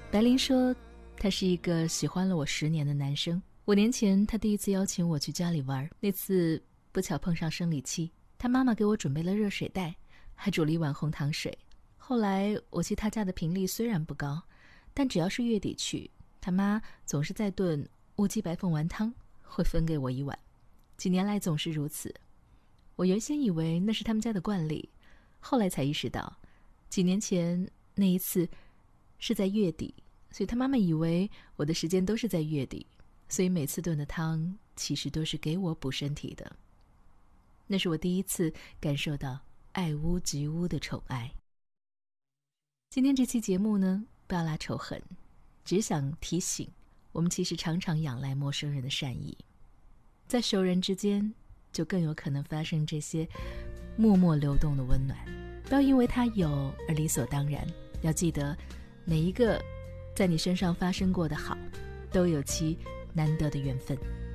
白灵说，他是一个喜欢了我10年的男生。5年前，他第一次邀请我去家里玩，那次不巧碰上生理期，他妈妈给我准备了热水袋，还煮了一碗红糖水。后来我去他家的频率虽然不高，但只要是月底去，他妈总是在炖乌鸡白凤丸汤，会分给我1碗。几年来总是如此。我原先以为那是他们家的惯例，后来才意识到，几年前那一次是在月底，所以他妈妈以为我的时间都是在月底，所以每次炖的汤其实都是给我补身体的。那是我第一次感受到爱屋及乌的宠爱。今天这期节目呢，不要拉仇恨，只想提醒我们其实常常仰赖陌生人的善意，在熟人之间就更有可能发生这些默默流动的温暖。不要因为他有而理所当然，要记得每一个在你身上发生过的好，都有其难得的缘分。